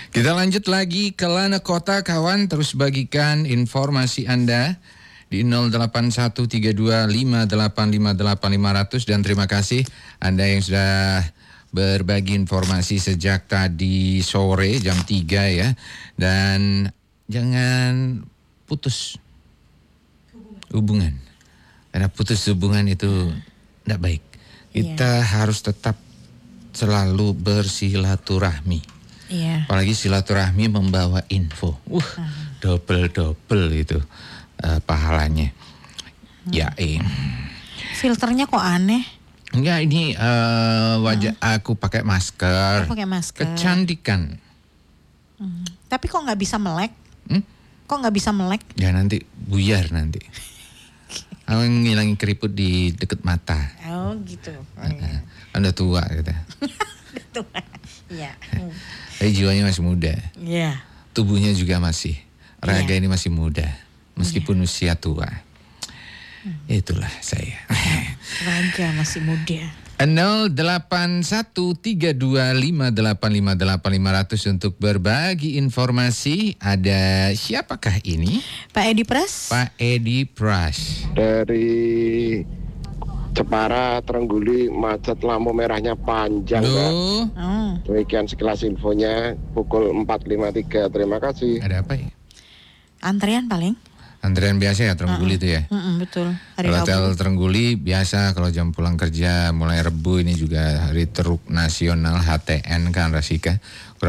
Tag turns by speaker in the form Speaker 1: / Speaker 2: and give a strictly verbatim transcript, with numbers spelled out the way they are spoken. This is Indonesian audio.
Speaker 1: Kita lanjut lagi ke Lana Kota, kawan. Terus bagikan informasi Anda di nol delapan satu tiga dua lima delapan lima delapan lima nol nol. Dan terima kasih Anda yang sudah berbagi informasi sejak tadi sore jam tiga ya. Dan jangan putus hubungan. Karena putus hubungan itu tidak baik. Kita yeah. harus tetap selalu bersilaturahmi. Iya. Apalagi silaturahmi membawa info. Uh, hmm. double-double itu uh, pahalanya. Hmm. Ya, eh.
Speaker 2: Filternya kok aneh?
Speaker 1: Enggak, ini uh, wajah hmm. aku pakai masker.
Speaker 2: Aku pakai masker.
Speaker 1: Kecantikan.
Speaker 2: Hmm. Tapi kok nggak bisa melek?
Speaker 1: Hmm?
Speaker 2: Kok nggak bisa melek?
Speaker 1: Ya nanti buyar nanti. Aku ngilangin keriput di deket mata.
Speaker 2: Oh gitu. Oh,
Speaker 1: iya. Anda tua gitu.
Speaker 2: Tua. Iya.
Speaker 1: Tapi jiwanya masih muda.
Speaker 2: Iya.
Speaker 1: Tubuhnya juga masih. Raga yeah. ini masih muda. Meskipun yeah. usia tua. Hmm. Itulah saya.
Speaker 2: Raga masih muda.
Speaker 1: nol delapan satu tiga dua lima delapan lima delapan lima nol nol untuk berbagi informasi. Ada siapakah ini?
Speaker 2: Pak Edi Pras.
Speaker 1: Pak Edi Pras.
Speaker 3: Dari Jepara, Trengguli, macet, lampu merahnya panjang.
Speaker 1: Loh.
Speaker 2: Oh.
Speaker 3: Demikian sekelas infonya pukul empat lima puluh tiga. Terima kasih.
Speaker 1: Ada apa ya?
Speaker 2: Antrian paling.
Speaker 1: Antrian biasa ya Trengguli itu uh-uh. ya?
Speaker 2: Uh-uh, betul. Hari
Speaker 1: Hotel Trengguli biasa kalau jam pulang kerja mulai Rebu, ini juga hari teruk nasional H T N kan Rasika.